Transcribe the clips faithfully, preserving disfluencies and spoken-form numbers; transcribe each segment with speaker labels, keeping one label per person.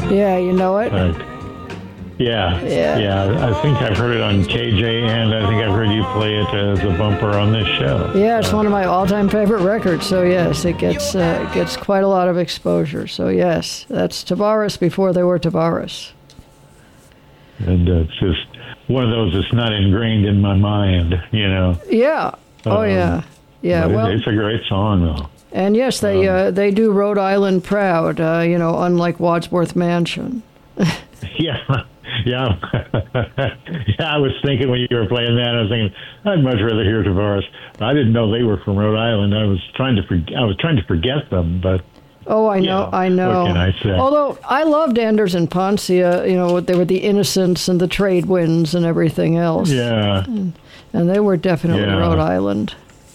Speaker 1: Yeah, you know it?
Speaker 2: Uh, yeah,
Speaker 1: yeah,
Speaker 2: yeah. I think I've heard it on K J, and I think I've heard you play it as a bumper on this show.
Speaker 1: Yeah, it's uh, one of my all-time favorite records. So yes, it gets uh, it gets quite a lot of exposure. So yes, that's Tavares before they were Tavares.
Speaker 2: And uh, it's just one of those that's not ingrained in my mind, you know.
Speaker 1: Yeah. Oh um, yeah. Yeah. Well,
Speaker 2: it's a great song, though.
Speaker 1: And yes, they um, uh, they do Rhode Island proud. Uh, you know, unlike Wadsworth Mansion.
Speaker 2: yeah. Yeah, yeah. I was thinking when you were playing that, I was thinking I'd much rather hear Tavares. I didn't know they were from Rhode Island. I was trying to forget. I was trying to forget them, but
Speaker 1: oh, I know,
Speaker 2: you know,
Speaker 1: I know.
Speaker 2: What can I say?
Speaker 1: Although I loved Anders and Poncia, you know, they were the Innocents and the Trade Winds and everything else.
Speaker 2: Yeah,
Speaker 1: and, and they were definitely
Speaker 2: yeah.
Speaker 1: Rhode Island.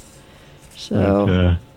Speaker 1: So.
Speaker 2: But, uh,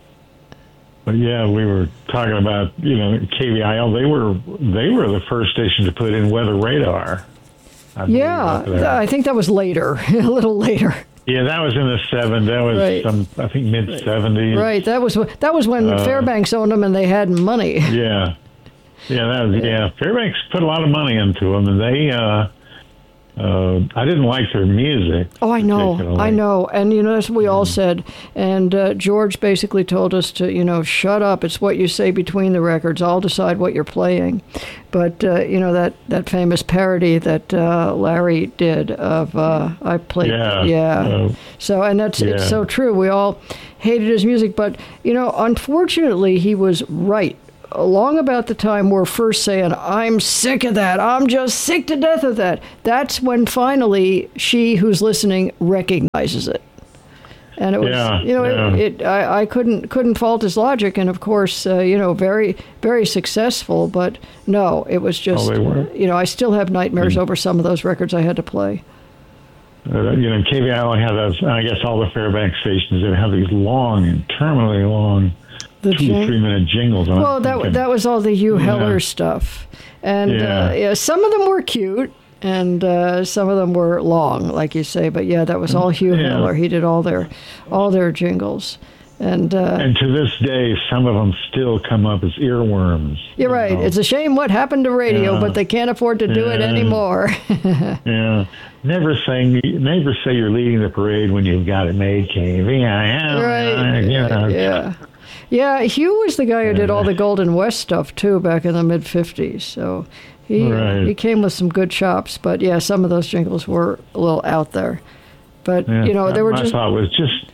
Speaker 2: But yeah, we were talking about, you know, K V I L. They were they were the first station to put in weather radar.
Speaker 1: I yeah, I think that was later, a little later.
Speaker 2: Yeah, that was in the seventies. That was
Speaker 1: right.
Speaker 2: some, I think, mid seventies.
Speaker 1: Right. That was that was when uh, Fairbanks owned them and they had money.
Speaker 2: Yeah, yeah, that was yeah. Fairbanks put a lot of money into them, and they. Uh, Uh, I didn't like their music.
Speaker 1: Oh, I know, I know. And, you know, that's what we all said. And uh, George basically told us to, you know, shut up. It's what you say between the records. I'll decide what you're playing. But, uh, you know, that, that famous parody that uh, Larry did of uh, I played.
Speaker 2: Yeah.
Speaker 1: yeah.
Speaker 2: Uh,
Speaker 1: so, and that's
Speaker 2: yeah.
Speaker 1: it's so true. We all hated his music. But, you know, unfortunately, he was right. Along about the time we're first saying, I'm sick of that, I'm just sick to death of that, that's when finally she who's listening recognizes it. And it was,
Speaker 2: yeah,
Speaker 1: you know,
Speaker 2: yeah.
Speaker 1: it, it, I, I couldn't couldn't fault his logic, and of course, uh, you know, very, very successful, but no, it was just,
Speaker 2: oh, they were.
Speaker 1: you know, I still have nightmares mm. over some of those records I had to play.
Speaker 2: Uh, you know, K V I L had those, I guess all the Fairbanks stations that have these long, interminably long,
Speaker 1: The
Speaker 2: two,
Speaker 1: jing-
Speaker 2: three minute jingles. On
Speaker 1: well, that that was all the Hugh
Speaker 2: yeah.
Speaker 1: Heller stuff, and
Speaker 2: yeah.
Speaker 1: Uh, yeah, some of them were cute, and uh, some of them were long, like you say. But yeah, that was all Hugh
Speaker 2: yeah.
Speaker 1: Heller. He did all their all their jingles, and uh,
Speaker 2: and to this day, some of them still come up as earworms.
Speaker 1: You're you right. Know? It's a shame what happened to radio, yeah. but they can't afford to do
Speaker 2: yeah.
Speaker 1: it anymore.
Speaker 2: yeah. Never say never say you're leading the parade when you've got it made, K V I L.
Speaker 1: Right.
Speaker 2: You know.
Speaker 1: Yeah. Yeah, Hugh was the guy who did all the Golden West stuff, too, back in the mid-fifties. So he
Speaker 2: right.
Speaker 1: he came with some good chops. But, yeah, some of those jingles were a little out there. But,
Speaker 2: yeah,
Speaker 1: you know, they were
Speaker 2: my
Speaker 1: just...
Speaker 2: thought was just,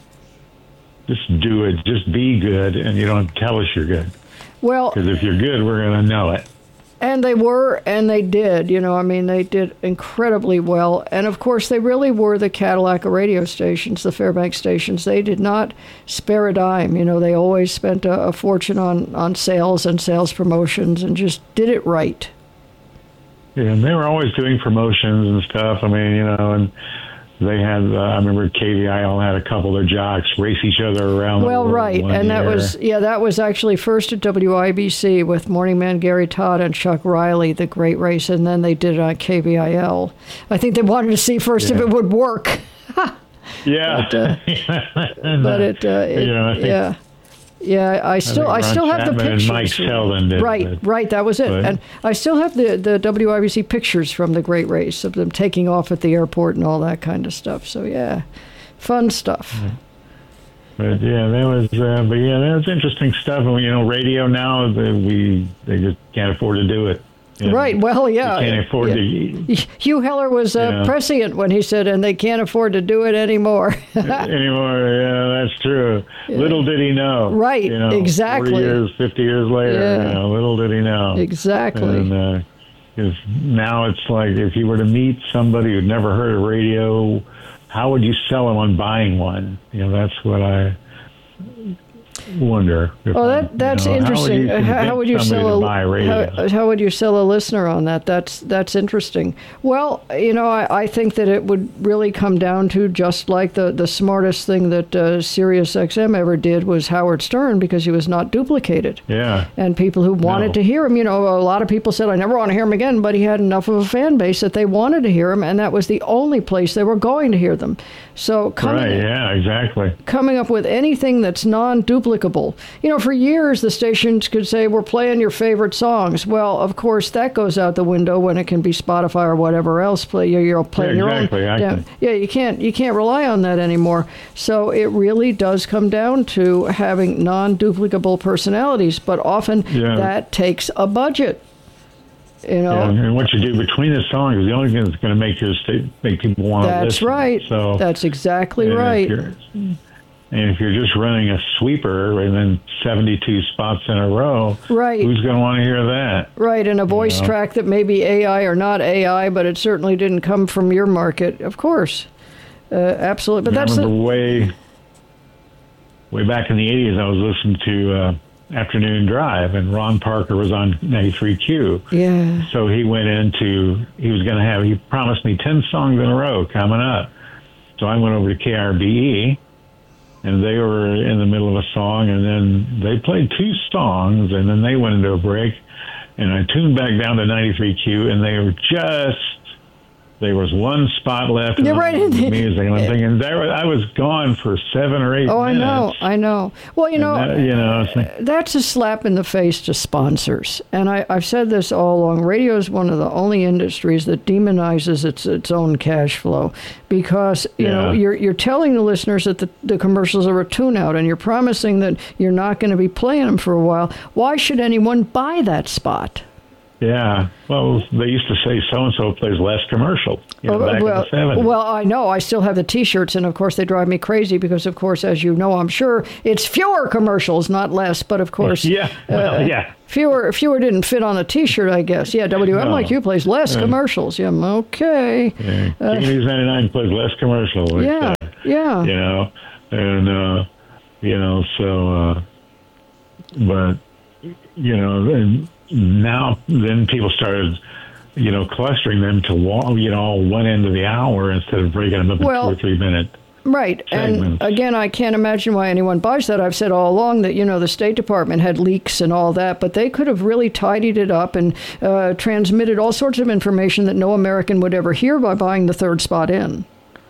Speaker 2: just do it. Just be good, and you don't tell us you're good.
Speaker 1: Well...
Speaker 2: Because if you're good, we're going to know it.
Speaker 1: And they were, and they did. You know, I mean, they did incredibly well. And, of course, they really were the Cadillac of radio stations, the Fairbanks stations. They did not spare a dime. You know, they always spent a, a fortune on, on sales and sales promotions and just did it right.
Speaker 2: Yeah, and they were always doing promotions and stuff. I mean, you know, and they had, uh, I remember K V I L had a couple of their jocks race each other around
Speaker 1: well,
Speaker 2: the world.
Speaker 1: Well, right.
Speaker 2: One
Speaker 1: and
Speaker 2: year.
Speaker 1: that was, yeah, that was actually first at W I B C with Morning Man Gary Todd and Chuck Riley, the great race. And then they did it on K V I L. I think they wanted to see first
Speaker 2: yeah.
Speaker 1: if it would work.
Speaker 2: yeah.
Speaker 1: But, uh,
Speaker 2: and,
Speaker 1: but it, uh, it
Speaker 2: you know, I think,
Speaker 1: yeah. Yeah, I still I, I still have the pictures.
Speaker 2: And Mike Sheldon did.
Speaker 1: Right,
Speaker 2: but,
Speaker 1: right, that was it.
Speaker 2: but,
Speaker 1: and I still have the, the W I B C pictures from the Great Race of them taking off at the airport and all that kind of stuff. So yeah, fun stuff.
Speaker 2: Yeah. But yeah, that was. Uh, but yeah, that was interesting stuff. And you know, radio now, the, we they just can't afford to do it. You know,
Speaker 1: right. Well, yeah.
Speaker 2: They can't afford
Speaker 1: yeah.
Speaker 2: to.
Speaker 1: Hugh Heller was uh,
Speaker 2: yeah.
Speaker 1: prescient when he said, "And they can't afford to do it anymore."
Speaker 2: anymore. Yeah, that's true. Yeah. Little did he know.
Speaker 1: Right.
Speaker 2: You know,
Speaker 1: exactly.
Speaker 2: Forty years, fifty years later.
Speaker 1: Yeah.
Speaker 2: You know, little did he know.
Speaker 1: Exactly.
Speaker 2: And uh, because now it's like if you were to meet somebody who'd never heard of radio, how would you sell them on buying one? You know, that's what I wonder.
Speaker 1: Oh, that that's
Speaker 2: you know,
Speaker 1: interesting.
Speaker 2: How would you,
Speaker 1: how would you sell a how, how would you sell a listener on that? That's that's interesting. Well, you know, I, I think that it would really come down to just like the, the smartest thing that uh, Sirius X M ever did was Howard Stern, because he was not duplicated.
Speaker 2: Yeah.
Speaker 1: And people who wanted
Speaker 2: no.
Speaker 1: to hear him, you know, a lot of people said, I never want to hear him again, but he had enough of a fan base that they wanted to hear him, and that was the only place they were going to hear them. So coming,
Speaker 2: right, yeah, exactly.
Speaker 1: coming up with anything that's non-duplicated non-duplicable. You know, for years the stations could say, we're playing your favorite songs. Well, of course, that goes out the window when it can be Spotify or whatever else. Play you're, you're playing
Speaker 2: yeah, exactly.
Speaker 1: your own.
Speaker 2: I
Speaker 1: Yeah,
Speaker 2: can.
Speaker 1: yeah, you can't you can't rely on that anymore. So it really does come down to having non-duplicable personalities, but often
Speaker 2: Yeah.
Speaker 1: that takes a budget. You know,
Speaker 2: Yeah, and what you do between the songs is the only thing that's going to make your sta- make people want to listen.
Speaker 1: that's right.
Speaker 2: So
Speaker 1: That's exactly
Speaker 2: and
Speaker 1: right.
Speaker 2: If you're, and if you're just running a sweeper and then seventy-two spots in a row,
Speaker 1: Right.
Speaker 2: who's going to want to hear that?
Speaker 1: Right, and a voice
Speaker 2: know?
Speaker 1: track that may be A I or not A I, but it certainly didn't come from your market, of course. Uh, absolutely. But
Speaker 2: I
Speaker 1: that's
Speaker 2: remember
Speaker 1: the,
Speaker 2: way, way back in the eighties, I was listening to uh, Afternoon Drive, and Ron Parker was on ninety-three Q.
Speaker 1: yeah.
Speaker 2: So he went into, he was going to have, he promised me ten songs in a row coming up. So I went over to K R B E, and they were in the middle of a song, and then they played two songs, and then they went into a break, and I tuned back down to ninety-three Q, and they were just, there was one spot left in
Speaker 1: You're
Speaker 2: the
Speaker 1: right.
Speaker 2: music, and I'm thinking, there was, I was gone for seven or eight
Speaker 1: Oh, I
Speaker 2: minutes.
Speaker 1: know, I know. Well, you know,
Speaker 2: That, you know, it's like,
Speaker 1: that's a slap in the face to sponsors. And I, I've said this all along. Radio is one of the only industries that demonizes its its own cash flow because, you know,
Speaker 2: Yeah.
Speaker 1: you're you're telling the listeners that the, the commercials are a tune-out and you're promising that you're not going to be playing them for a while. Why should anyone buy that spot?
Speaker 2: yeah. Well, they used to say so-and-so plays less commercial, you know,
Speaker 1: Oh,
Speaker 2: back
Speaker 1: well,
Speaker 2: in the seventies.
Speaker 1: well, I know. I still have the T-shirts, and of course they drive me crazy because, of course, as you know, I'm sure it's fewer commercials, not less. But of course,
Speaker 2: yeah, well,
Speaker 1: uh,
Speaker 2: yeah.
Speaker 1: fewer fewer didn't fit on a T-shirt, I guess. Yeah, W M
Speaker 2: No.
Speaker 1: like you plays less
Speaker 2: Yeah.
Speaker 1: commercials. Yeah, okay.
Speaker 2: Yeah. King News ninety-nine plays less commercial. Like,
Speaker 1: Yeah,
Speaker 2: uh,
Speaker 1: yeah.
Speaker 2: you know, and, uh, you know, so, uh, but, you know, and now then people started, you know, clustering them to, wa- you know, one end of the hour instead of breaking them up in
Speaker 1: Well,
Speaker 2: two or three minutes.
Speaker 1: Right. And
Speaker 2: segments.
Speaker 1: again, I can't imagine why anyone buys that. I've said all along that, you know, the State Department had leaks and all that, but they could have really tidied it up and uh, transmitted all sorts of information that no American would ever hear by buying the third spot in.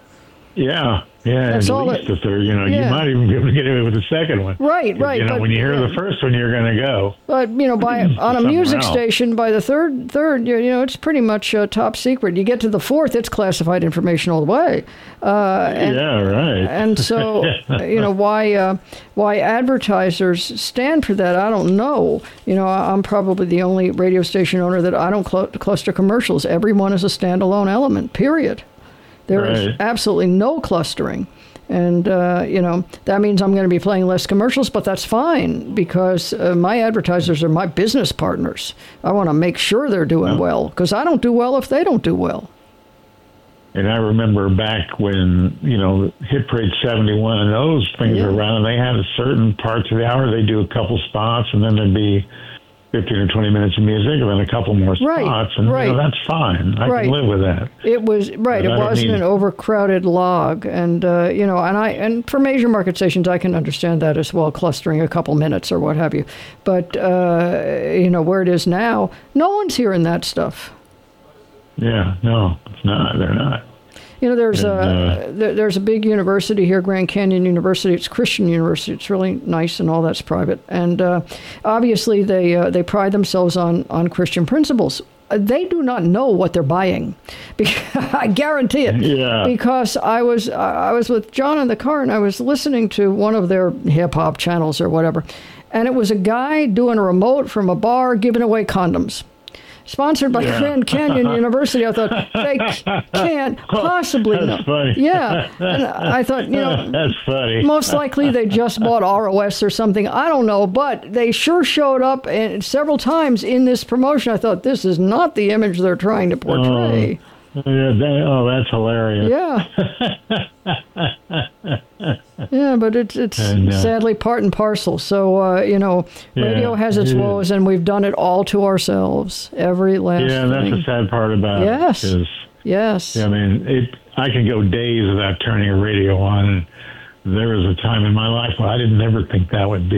Speaker 2: Yeah, yeah,
Speaker 1: That's
Speaker 2: at
Speaker 1: all
Speaker 2: least
Speaker 1: it-
Speaker 2: if they're, you know,
Speaker 1: yeah.
Speaker 2: you might even be able to get away with the second one.
Speaker 1: Right,
Speaker 2: 'Cause,
Speaker 1: right.
Speaker 2: You know,
Speaker 1: but,
Speaker 2: when you hear
Speaker 1: yeah.
Speaker 2: the first one, you're going to go.
Speaker 1: But, you know, by on a
Speaker 2: Somewhere
Speaker 1: music
Speaker 2: else.
Speaker 1: station, by the third, third, you know, it's pretty much uh, top secret. You get to the fourth, it's classified information all the way. Uh, and,
Speaker 2: yeah, right.
Speaker 1: And so, you know, why uh, why advertisers stand for that, I don't know. You know, I- I'm probably the only radio station owner that I don't cl- cluster commercials. Every one is a standalone element, period. There is
Speaker 2: Right.
Speaker 1: absolutely no clustering. And, uh, you know, that means I'm going to be playing less commercials, but that's fine because uh, my advertisers are my business partners. I want to make sure they're doing
Speaker 2: Yeah.
Speaker 1: well because I don't do well if they don't do well.
Speaker 2: And I remember back when, you know, Hit Parade seventy-one and those things
Speaker 1: Yeah.
Speaker 2: were around, and they had a certain parts of the hour, they do a couple spots, and then there'd be fifteen or twenty minutes of music, and then a couple more
Speaker 1: Right,
Speaker 2: spots, and
Speaker 1: right.
Speaker 2: you know, that's fine. I
Speaker 1: Right.
Speaker 2: can live with that.
Speaker 1: It was right.
Speaker 2: But
Speaker 1: It
Speaker 2: I don't
Speaker 1: wasn't
Speaker 2: need-
Speaker 1: an overcrowded log, and uh, you know, and I and for major market stations, I can understand that as well, clustering a couple minutes or what have you. But uh, you know, where it is now, no one's hearing that stuff.
Speaker 2: Yeah, no, it's not. They're not.
Speaker 1: You know, there's
Speaker 2: And,
Speaker 1: a
Speaker 2: uh,
Speaker 1: there, there's a big university here, Grand Canyon University. It's a Christian university. It's really nice, and all that's private. And uh, obviously, they uh, they pride themselves on on Christian principles. Uh, They do not know what they're buying. I guarantee it.
Speaker 2: Yeah.
Speaker 1: Because I was I was with John in the car, and I was listening to one of their hip hop channels or whatever, and it was a guy doing a remote from a bar giving away condoms. Sponsored by
Speaker 2: Yeah.
Speaker 1: Grand Canyon University. I thought, they can't possibly know.
Speaker 2: That's funny.
Speaker 1: Yeah. And I thought, you know,
Speaker 2: That's funny.
Speaker 1: most likely they just bought R O S or something. I don't know. But they sure showed up and several times in this promotion. I thought, this is not the image they're trying to portray.
Speaker 2: Yeah, they, oh, that's hilarious.
Speaker 1: Yeah. Yeah, but it's it's
Speaker 2: And, uh,
Speaker 1: sadly part and parcel. So, uh, you know,
Speaker 2: Yeah,
Speaker 1: radio has its
Speaker 2: it is.
Speaker 1: woes, and we've done it all to ourselves. Every last
Speaker 2: Yeah, and that's
Speaker 1: thing.
Speaker 2: the sad part about
Speaker 1: Yes.
Speaker 2: it. Is,
Speaker 1: Yes.
Speaker 2: I mean, it. I can go days without turning a radio on, and there was a time in my life when I didn't ever think that would be.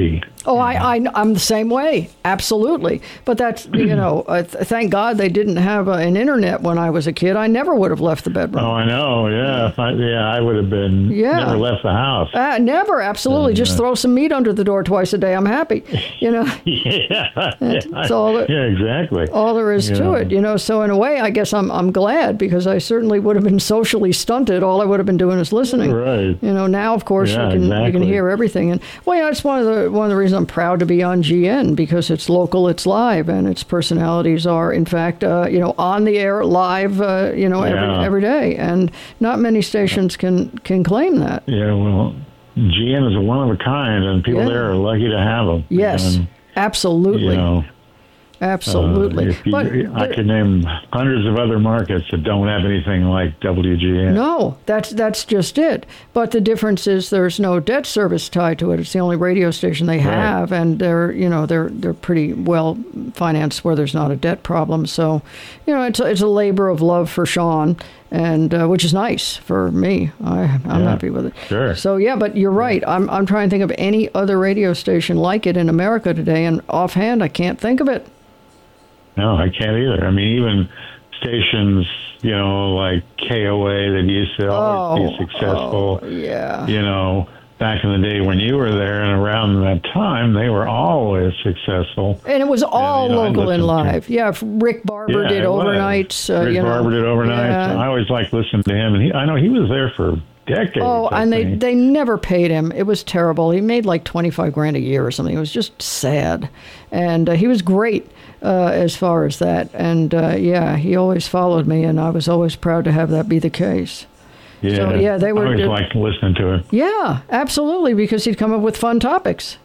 Speaker 1: Oh, I, I, I'm the same way. Absolutely. But that's, you know, uh, th- thank God they didn't have uh, an internet when I was a kid. I never would have left the bedroom.
Speaker 2: Oh, I know. Yeah. If I, yeah, I would have been,
Speaker 1: Yeah.
Speaker 2: never left the house.
Speaker 1: Uh, never. Absolutely.
Speaker 2: Uh,
Speaker 1: Just throw some meat under the door twice a day. I'm happy. You know,
Speaker 2: yeah.
Speaker 1: that's all that,
Speaker 2: Yeah, exactly.
Speaker 1: all there is
Speaker 2: You
Speaker 1: to
Speaker 2: know.
Speaker 1: it. You know, so in a way, I guess I'm, I'm glad because I certainly would have been socially stunted. All I would have been doing is listening.
Speaker 2: Right.
Speaker 1: You know, now, of course,
Speaker 2: Yeah,
Speaker 1: you can you can
Speaker 2: exactly.
Speaker 1: hear everything. And, well, yeah, it's one of the one of the reasons I'm proud to be on G N because it's local, it's live, and its personalities are, in fact, uh, you know, on the air live, uh, you know, every
Speaker 2: Yeah.
Speaker 1: every day. And not many stations can can claim that.
Speaker 2: Yeah, well, G N is a one of a kind, and people
Speaker 1: Yeah.
Speaker 2: there are lucky to have them.
Speaker 1: Yes,
Speaker 2: And,
Speaker 1: absolutely,
Speaker 2: you know,
Speaker 1: absolutely.
Speaker 2: Uh, if you,
Speaker 1: but
Speaker 2: I
Speaker 1: there-
Speaker 2: could name hundreds of other markets that don't have anything like W G N.
Speaker 1: no, that's that's just it. But the difference is there's no debt service tied to it. It's the only radio station they have, and they're you know they're they're pretty well financed where there's not a debt problem. So, you know, it's a, it's a labor of love for Sean, and uh, which is nice for me. I I'm
Speaker 2: Yeah,
Speaker 1: happy with it.
Speaker 2: sure.
Speaker 1: So yeah, but you're right. I'm I'm trying to think of any other radio station like it in America today, and offhand I can't think of it.
Speaker 2: No, I can't either. I mean, even stations, you know, like K O A that used to always
Speaker 1: Oh,
Speaker 2: be successful.
Speaker 1: oh, yeah.
Speaker 2: You know, back in the day when you were there and around that time, they were always successful.
Speaker 1: And it was all
Speaker 2: you know, I
Speaker 1: local and
Speaker 2: listened to-
Speaker 1: live. Yeah, if Rick Barber
Speaker 2: Yeah,
Speaker 1: did
Speaker 2: it was.
Speaker 1: overnights. Uh,
Speaker 2: Rick
Speaker 1: you know,
Speaker 2: Barber did overnights.
Speaker 1: yeah.
Speaker 2: I always liked listening to him, and he, I know he was there for decades.
Speaker 1: Oh,
Speaker 2: I
Speaker 1: and they,
Speaker 2: think.
Speaker 1: they never paid him. It was terrible. He made like twenty-five grand a year or something. It was just sad. And uh, he was great uh, as far as that. And uh, yeah, he always followed me, and I was always proud to have that be the case.
Speaker 2: yeah,
Speaker 1: so, yeah, they were-
Speaker 2: I always liked listening to him.
Speaker 1: Yeah, absolutely, because he'd come up with fun topics.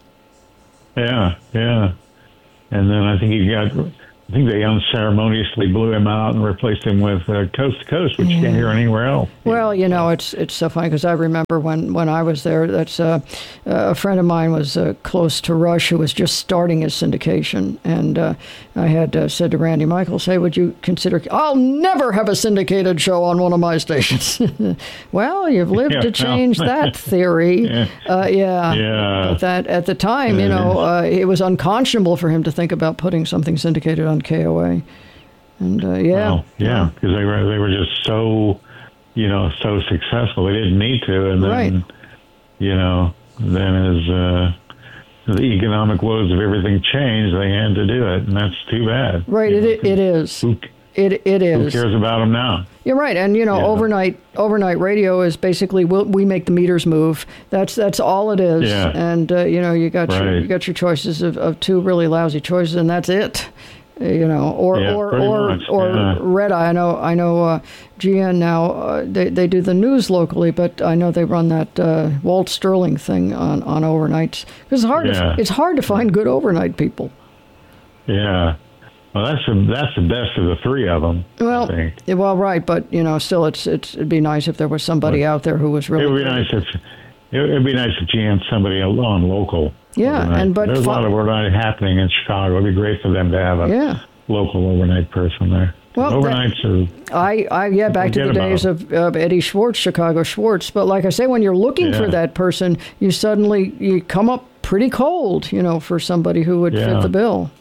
Speaker 2: Yeah, yeah. And then I think he got, I think they unceremoniously blew him out and replaced him with uh, Coast to Coast, which you can't hear anywhere else.
Speaker 1: Well, you know, it's it's so funny because I remember when, when I was there, that's uh, a friend of mine was uh, close to Rush who was just starting his syndication, and uh, I had uh, said to Randy Michaels, "Hey, would you consider? I'll never have a syndicated show on one of my stations." Well, you've lived
Speaker 2: Yeah,
Speaker 1: to
Speaker 2: well.
Speaker 1: change that theory.
Speaker 2: Yeah.
Speaker 1: Uh, yeah.
Speaker 2: Yeah.
Speaker 1: But that at the time, you know, uh, it was unconscionable for him to think about putting something syndicated on K O A. And uh, yeah,
Speaker 2: Well, yeah, because they were they were just so, you know, so successful. They didn't need to, and then,
Speaker 1: Right.
Speaker 2: you know, then as uh, the economic woes of everything changed, they had to do it, and that's too bad.
Speaker 1: right.
Speaker 2: You
Speaker 1: It
Speaker 2: know,
Speaker 1: it is.
Speaker 2: Who,
Speaker 1: It it
Speaker 2: who
Speaker 1: is.
Speaker 2: cares about them now?
Speaker 1: You're right, and you know,
Speaker 2: Yeah.
Speaker 1: overnight overnight radio is basically we'll, we make the meters move. That's that's all it is.
Speaker 2: Yeah.
Speaker 1: And uh, you know, you got your
Speaker 2: Right.
Speaker 1: you got your choices of, of two really lousy choices, and that's it. Uh, You know, or
Speaker 2: Yeah,
Speaker 1: or
Speaker 2: pretty
Speaker 1: or
Speaker 2: much,
Speaker 1: or
Speaker 2: yeah.
Speaker 1: Red Eye. I know I know uh, G N now. Uh, they they do the news locally, but I know they run that uh, Walt Sterling thing on on overnights. It's hard.
Speaker 2: Yeah.
Speaker 1: To, it's hard to find good overnight people.
Speaker 2: Yeah. Well, that's the that's the best of the three of them.
Speaker 1: Well,
Speaker 2: I think.
Speaker 1: yeah, well, right, but you know, still, it's it's it'd be nice if there was somebody out there who was really.
Speaker 2: It would be
Speaker 1: good.
Speaker 2: nice if it would be nice if G M somebody on local.
Speaker 1: Yeah,
Speaker 2: overnight.
Speaker 1: and but
Speaker 2: there's
Speaker 1: fu-
Speaker 2: a lot of overnight happening in Chicago. It'd be great for them to have a
Speaker 1: Yeah.
Speaker 2: local overnight person there.
Speaker 1: Well, that-
Speaker 2: overnights are
Speaker 1: I, I yeah, back to the
Speaker 2: Forget about
Speaker 1: days of, of Eddie Schwartz, Chicago Schwartz. But like I say, when you're looking for
Speaker 2: Yeah.
Speaker 1: that person, you suddenly you come up pretty cold, you know, for somebody who would fit
Speaker 2: Yeah.
Speaker 1: the bill.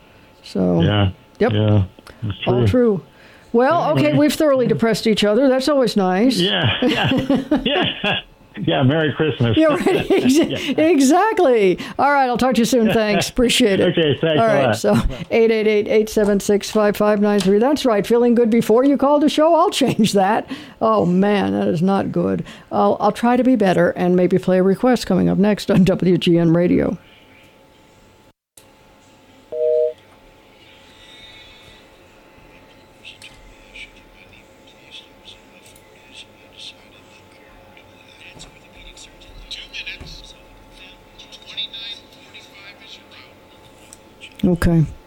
Speaker 1: So
Speaker 2: yeah.
Speaker 1: Yep.
Speaker 2: Yeah. That's true.
Speaker 1: all true. Well, okay, we've thoroughly depressed each other. That's always nice.
Speaker 2: Yeah. Yeah. yeah. Yeah. Merry Christmas.
Speaker 1: Yeah, right. Ex- Exactly. All right. I'll talk to you soon. Thanks. Appreciate it.
Speaker 2: Okay, thanks
Speaker 1: All
Speaker 2: a
Speaker 1: right.
Speaker 2: lot.
Speaker 1: So eight eight eight, eight seven six, five five nine three. That's right. Feeling good before you called the show? I'll change that. Oh, man, that is not good. I'll, I'll try to be better and maybe play a request coming up next on W G N Radio. Okay.